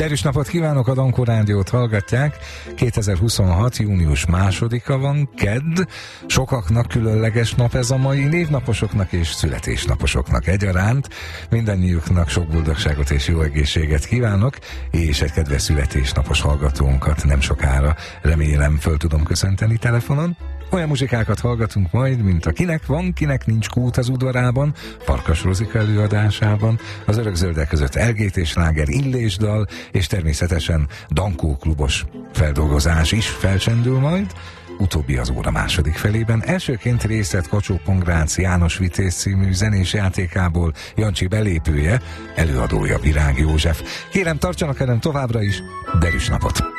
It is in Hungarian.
Derűs napot kívánok, a Dankó Rádiót hallgatják. 2026. június 2-a van, kedd. Sokaknak különleges nap ez a mai, névnaposoknak és születésnaposoknak egyaránt. Mindannyiuknak sok boldogságot és jó egészséget kívánok, és egy kedves születésnapos hallgatónkat nem sokára remélem föl tudom köszönteni telefonon. Olyan muzsikákat hallgatunk majd, mint a Kinek van, kinek nincs kút az udvarában, Farkas Rozika előadásában, az Örökzöldek között LGT sláger, Illésdal, és természetesen Dankó klubos feldolgozás is felcsendül majd, utóbbi az óra második felében. Elsőként részt Kacsó-Pongrác János Vitéz című zenés játékából Jancsi belépője, előadója Virág József. Kérem, tartsanak velem továbbra is, derűs napot!